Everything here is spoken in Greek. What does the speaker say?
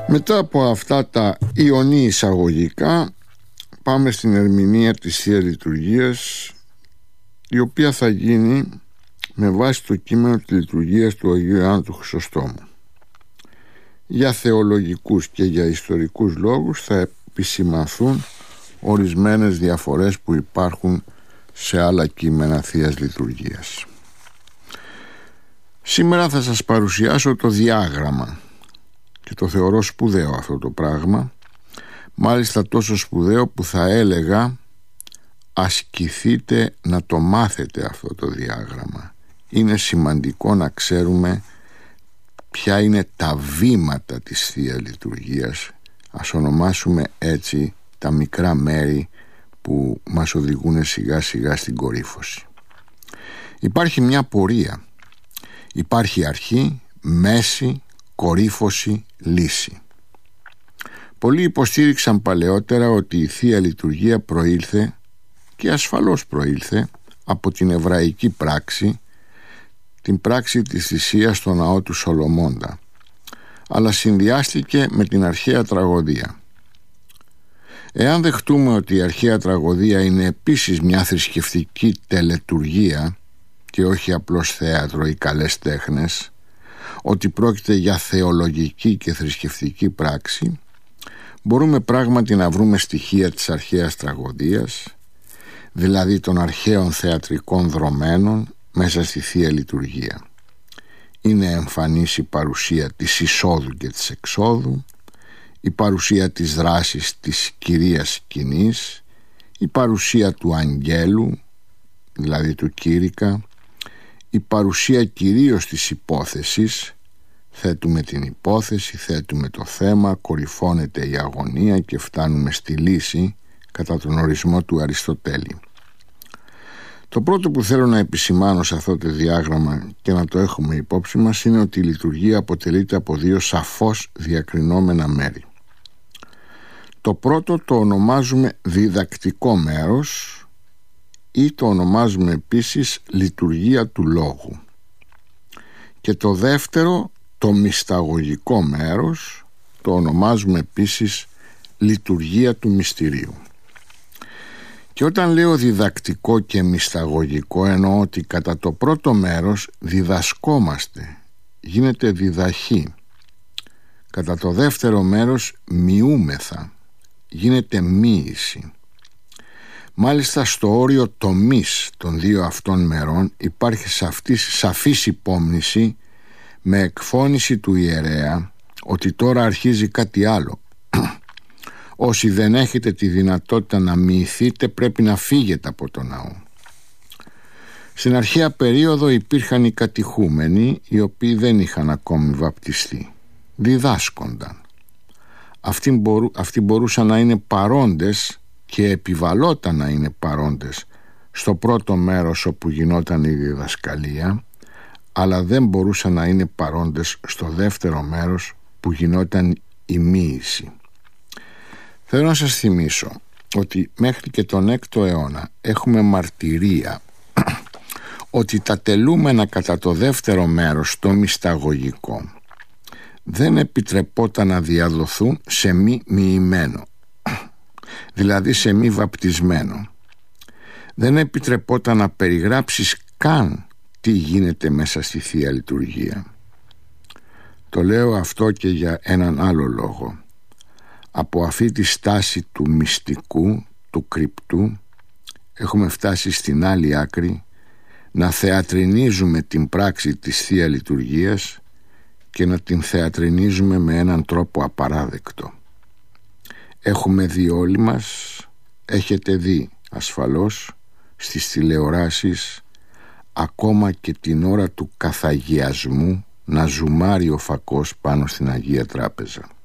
Μετά από αυτά τα ιονή εισαγωγικά, πάμε στην ερμηνεία της Θείας Λειτουργίας, η οποία θα γίνει με βάση το κείμενο της λειτουργίας του Αγίου Ιωάννου του Χρυσοστόμου. Για θεολογικούς και για ιστορικούς λόγους θα επισημανθούν ορισμένες διαφορές που υπάρχουν σε άλλα κείμενα Θείας Λειτουργίας. Σήμερα θα σας παρουσιάσω το διάγραμμα και το θεωρώ σπουδαίο αυτό το πράγμα, μάλιστα τόσο σπουδαίο που θα έλεγα ασκηθείτε να το μάθετε αυτό το διάγραμμα. Είναι σημαντικό να ξέρουμε ποια είναι τα βήματα της Θείας Λειτουργίας, ας ονομάσουμε έτσι τα μικρά μέρη που μας οδηγούν σιγά σιγά στην κορύφωση. Υπάρχει μια πορεία, υπάρχει αρχή, μέση, κορύφωση, λύση. Πολλοί υποστήριξαν παλαιότερα ότι η Θεία Λειτουργία προήλθε, και ασφαλώς προήλθε, από την εβραϊκή πράξη, την πράξη της θυσίας στο ναό του Σολομώντα, αλλά συνδυάστηκε με την αρχαία τραγωδία. Εάν δεχτούμε ότι η αρχαία τραγωδία είναι επίσης μια θρησκευτική τελετουργία και όχι απλώς θέατρο ή καλές τέχνες, ότι πρόκειται για θεολογική και θρησκευτική πράξη, μπορούμε πράγματι να βρούμε στοιχεία της αρχαίας τραγωδίας, δηλαδή των αρχαίων θεατρικών δρομένων μέσα στη Θεία Λειτουργία. Είναι εμφανής η παρουσία της εισόδου και της εξόδου, η παρουσία της δράσης της κυρίας σκηνής, η παρουσία του αγγέλου, δηλαδή του κήρυκα, η παρουσία κυρίως της υπόθεσης, θέτουμε την υπόθεση, θέτουμε το θέμα, κορυφώνεται η αγωνία και φτάνουμε στη λύση κατά τον ορισμό του Αριστοτέλη. Το πρώτο που θέλω να επισημάνω σε αυτό το διάγραμμα και να το έχουμε υπόψη μας είναι ότι η λειτουργία αποτελείται από δύο σαφώς διακρινόμενα μέρη. Το πρώτο το ονομάζουμε διδακτικό μέρος ή το ονομάζουμε επίσης λειτουργία του λόγου, και το δεύτερο, το μυσταγωγικό μέρος, το ονομάζουμε επίσης λειτουργία του μυστηρίου. Και όταν λέω διδακτικό και μυσταγωγικό, εννοώ ότι κατά το πρώτο μέρος διδασκόμαστε, γίνεται διδαχή. Κατά το δεύτερο μέρος μοιούμεθα, γίνεται μοίηση. Μάλιστα στο όριο τομής των δύο αυτών μερών υπάρχει σαφής υπόμνηση με εκφώνηση του ιερέα ότι τώρα αρχίζει κάτι άλλο. Όσοι δεν έχετε τη δυνατότητα να μοιηθείτε πρέπει να φύγετε από τον ναό. Στην αρχαία περίοδο υπήρχαν οι κατηχούμενοι, οι οποίοι δεν είχαν ακόμη βαπτιστεί. Διδάσκονταν. Αυτοί μπορούσαν να είναι παρόντες και επιβαλόταν να είναι παρόντες στο πρώτο μέρος όπου γινόταν η διδασκαλία, αλλά δεν μπορούσαν να είναι παρόντες στο δεύτερο μέρος που γινόταν η μοίηση. Θέλω να σας θυμίσω ότι μέχρι και τον 6ο αιώνα έχουμε μαρτυρία ότι τα τελούμενα κατά το δεύτερο μέρος, το μυσταγωγικό, δεν επιτρεπόταν να διαδοθούν σε μη μοιημένο, δηλαδή σε μη βαπτισμένο. Δεν επιτρεπόταν να περιγράψεις καν τι γίνεται μέσα στη Θεία Λειτουργία. Το λέω αυτό και για έναν άλλο λόγο. Από αυτή τη στάση του μυστικού, του κρυπτού, έχουμε φτάσει στην άλλη άκρη να θεατρινίζουμε την πράξη της Θεία Λειτουργίας και να την θεατρινίζουμε με έναν τρόπο απαράδεκτο. Έχουμε δει όλοι μας, έχετε δει ασφαλώς στις τηλεοράσεις, ακόμα και την ώρα του καθαγιασμού να ζουμάρει ο φακός πάνω στην Αγία Τράπεζα.